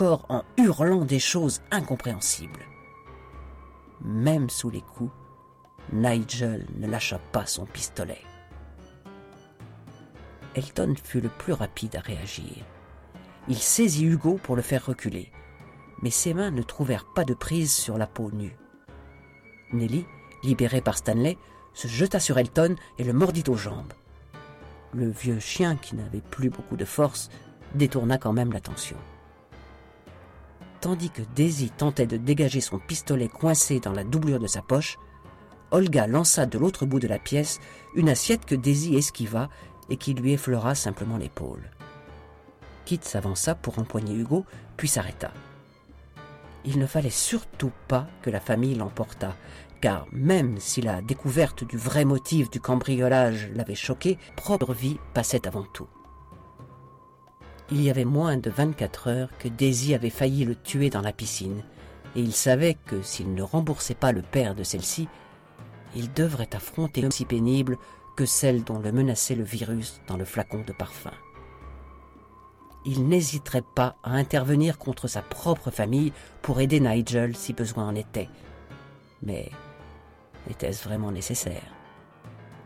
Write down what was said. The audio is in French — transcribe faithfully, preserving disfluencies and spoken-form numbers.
fort en hurlant des choses incompréhensibles. Même sous les coups, Nigel ne lâcha pas son pistolet. Elton fut le plus rapide à réagir. Il saisit Hugo pour le faire reculer, mais ses mains ne trouvèrent pas de prise sur la peau nue. Nelly, libérée par Stanley, se jeta sur Elton et le mordit aux jambes. Le vieux chien, qui n'avait plus beaucoup de force, détourna quand même l'attention. Tandis que Daisy tentait de dégager son pistolet coincé dans la doublure de sa poche, Olga lança de l'autre bout de la pièce une assiette que Daisy esquiva et qui lui effleura simplement l'épaule. Kit s'avança pour empoigner Hugo, puis s'arrêta. Il ne fallait surtout pas que la famille l'emportât, car même si la découverte du vrai motif du cambriolage l'avait choqué, propre vie passait avant tout. Il y avait moins de vingt-quatre heures que Daisy avait failli le tuer dans la piscine, et il savait que s'il ne remboursait pas le père de celle-ci, il devrait affronter une aussi pénible que celle dont le menaçait le virus dans le flacon de parfum. Il n'hésiterait pas à intervenir contre sa propre famille pour aider Nigel si besoin en était. Mais était-ce vraiment nécessaire ?